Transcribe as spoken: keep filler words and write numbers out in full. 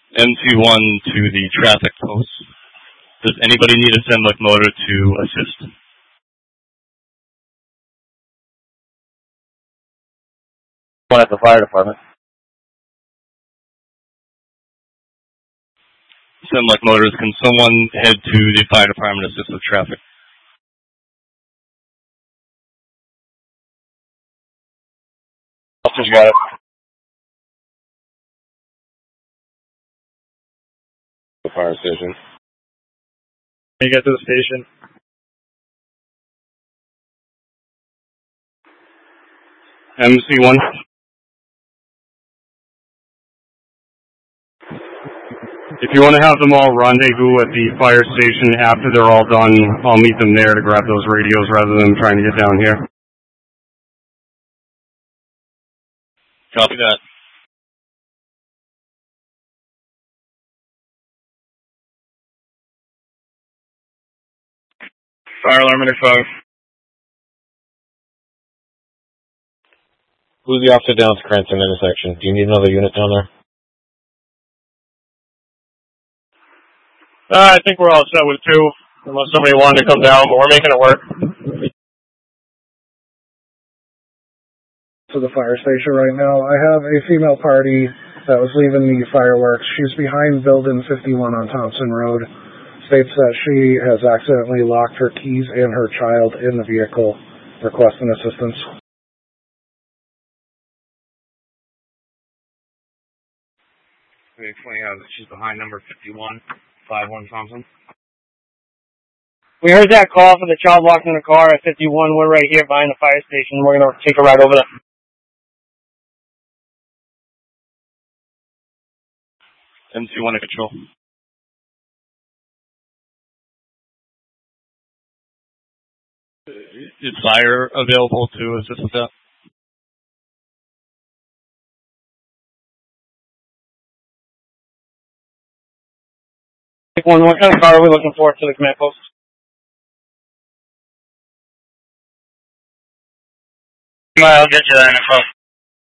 M T one to the traffic post. Does anybody need a Semlec motor to assist? One at the fire department. Semlec motors, can someone head to the fire department to assist with traffic? Officers got it. The fire station. Can you get to the station? M C one. If you want to have them all rendezvous at the fire station after they're all done, I'll meet them there to grab those radios rather than trying to get down here. Copy that. Fire alarm under five. Who's the officer down at the Cranston intersection? Do you need another unit down there? Uh, I think we're all set with two, unless somebody wanted to come down, but we're making it work. To the fire station right now. I have a female party that was leaving the fireworks. She's behind building fifty-one on Thompson Road. States that she has accidentally locked her keys and her child in the vehicle, requesting assistance. Can you explain how she's behind number fifty-one, five one Thompson? We heard that call for the child locked in the car at fifty-one. We're right here behind the fire station. We're going to take a ride over there. M C one to control. Is fire available to assist with that? One, what kind of car are we looking for to the command post? I'll get you that info.